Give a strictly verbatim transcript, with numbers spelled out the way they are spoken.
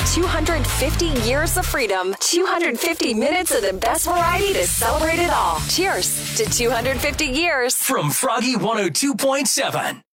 two hundred fifty years of freedom. two hundred fifty minutes of the best variety to celebrate it all. Cheers to two hundred fifty years. From Froggy one oh two point seven.